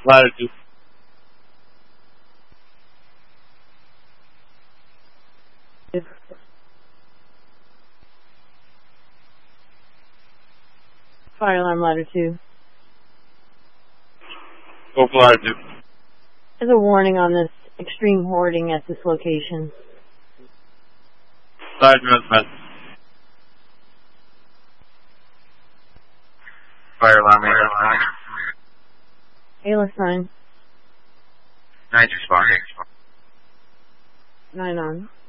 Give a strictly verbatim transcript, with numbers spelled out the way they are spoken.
Ladder two. Fire alarm ladder two. Go for ladder two. There's a warning on this extreme hoarding at this location. Ladder two has been. Fire alarm, fire alarm. Ayla sign. Nine's responding. Nine on.